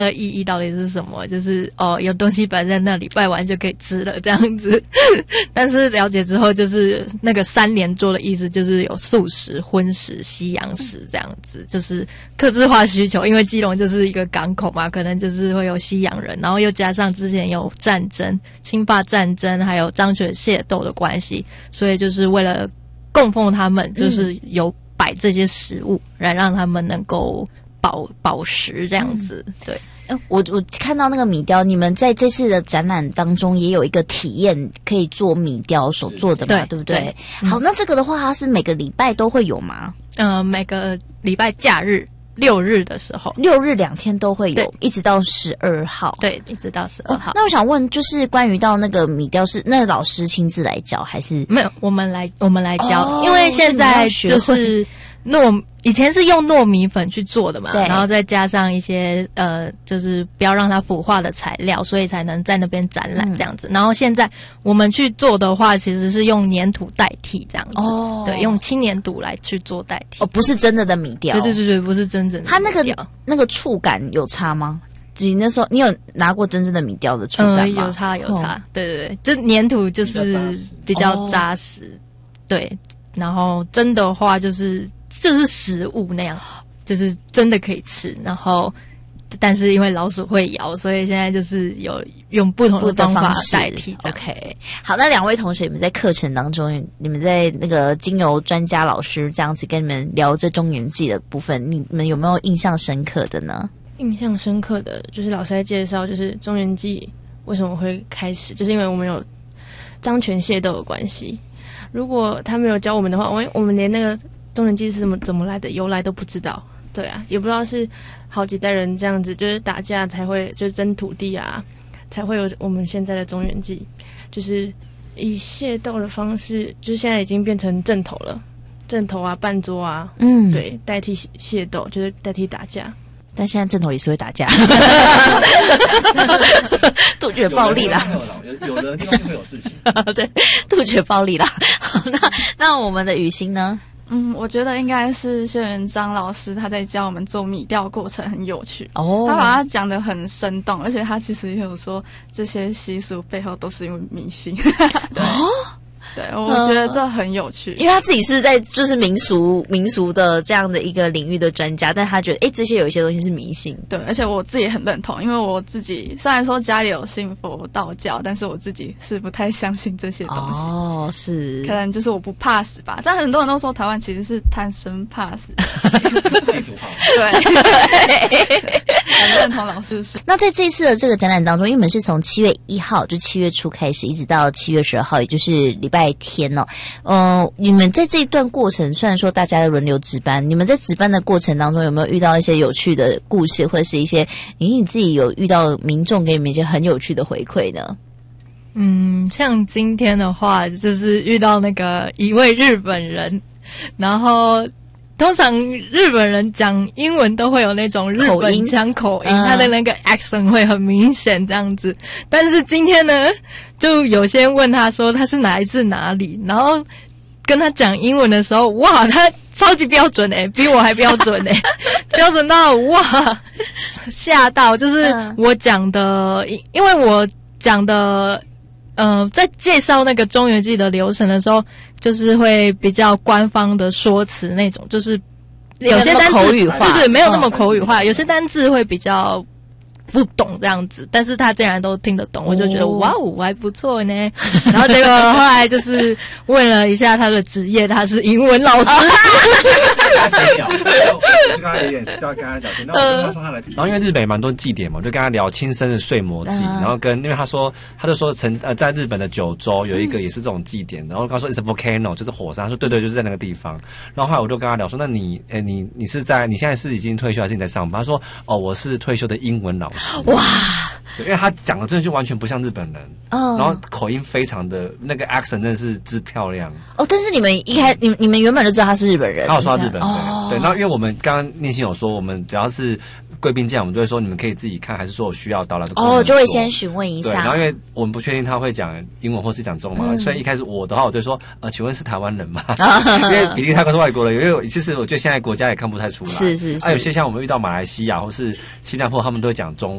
意义到底是什么？就是有东西摆在那里，拜完就可以吃了这样子。但是了解之后，就是那个3连桌的意思，就是有素食、荤食、西洋食这样子，就是客制化需求。因为基隆就是一个港口嘛，可能就是会有西洋人，然后又加上之前有战争、清法战争，还有张学械斗的关系，所以就是为了供奉他们，就是有摆这些食物，来让他们能够饱食这样子。对。 我看到那个米雕，你们在这次的展览当中也有一个体验，可以做米雕手做的嘛，对不对？好，那这个的话，它是每个礼拜都会有吗？ 每个礼拜假日6日的时候 ，6日2天都会有，一直到12号。 对，一直到12号。 那我想问，就是关于到那个米雕是那个老师亲自来教还是没有？我们来教，因为现在就是以前是用糯米粉去做的嘛，然后再加上一些就是不要让它腐化的材料，所以才能在那边展览这样子。然后现在我们去做的话，其实是用粘土代替这样子。对，用轻粘土来去做代替。 不是真的的米雕。 对，不是真正的米雕。 它那个触感有差吗？你那时候你有拿过真正的米雕的触感吗？ 有差。对，就粘土就是比较扎实。对，然后真的话就是食物那样，就是真的可以吃。然后，但是因为老鼠会咬，所以现在就是有用不同的方法代替。 OK， 好，那2位同学，你们在课程当中，你们在那个经由专家老师这样子跟你们聊这中元祭的部分，你们有没有印象深刻的呢？ 印象深刻的就是老师在介绍，就是中元祭为什么会开始，就是因为我们有张权械斗的关系。如果他没有教我们的话，我们连那个中元祭是怎么来的由来都不知道。对啊，也不知道是好几代人这样子就是打架才会就是争土地啊，才会有我们现在的中元祭。就是以械斗的方式，就是现在已经变成阵头了，阵头啊、半桌啊，对，代替械斗，就是代替打架。 但现在阵头也是会打架，杜绝暴力啦。 有的地方就会有事情。 对，杜绝暴力啦。好，那我们的雨欣呢？ 我觉得应该是谢元章老师他在教我们做米雕过程很有趣哦， 他把它讲得很生动，而且他其实也有说这些习俗背后都是因为迷信。哦。对，我觉得这很有趣， 因为他自己是在就是民俗的这样的一个领域的专家，但他觉得这些有一些东西是迷信。 对，而且我自己也很认同，因为我自己虽然说家里有信佛道教，但是我自己是不太相信这些东西。 是， 可能就是我不怕死吧。但很多人都说台湾其实是贪生怕死。对，很认同老师说。 那在这次的这个展览当中，因为我们是从7月1号就7月初开始，一直到7月12号，也就是礼拜天哦。你们在这一段过程，虽然说大家轮流值班，你们在值班的过程当中有没有遇到一些有趣的故事，或者是一些你自己有遇到民众给你们一些很有趣的回馈呢？ 像今天的话，就是遇到那个一位日本人，然后通常日本人讲英文都会有那种日本腔口音，他的那个 accent 会很明显这样子。但是今天呢，就有些问他说他是来自哪里，然后跟他讲英文的时候，哇，他超级标准比我还标准标准到哇吓到，就是我讲的，因为我讲的在介绍那个中元祭的流程的时候，就是会比较官方的说辞那种，就是有些单词口语化， 对，没有那么口语化，有些单字会比较不懂这样子，但是他竟然都听得懂，我就觉得哇哦，还不错呢。然后结果后来就是问了一下他的职业，他是英文老师。 就刚才有点就要跟他聊天，那我跟他说他来，然后因为日本蛮多祭典嘛，我就跟他聊亲生的睡魔祭，然后因为他就说在日本的九州有一个也是这种祭典，然后跟他说 it's a volcano 就是火山，他说对，就是在那个地方。然后后来我就跟他聊说，那你你现在是已经退休还是你在上班？他说我是退休的英文老师。 哇！ 对，因为他讲的真的就完全不像日本人，然后口音非常的那个 accent 真的是之漂亮。 但是你们你们原本就知道他是日本人， 他有说他日本人，对。然后因为我们刚刚念心有说，我们只要是贵宾进来，我们就会说你们可以自己看，还是说我需要导览的功能做？ 就会先询问一对， 下。 然后因为我们不确定他会讲英文或是讲中文嘛，所以一开始我的话我就说请问是台湾人吗？因为毕竟他是外国人，因为其实我觉得现在国家也看不太出来。 是。 有些像我们遇到马来西亚或是新加坡，他们都会讲中文。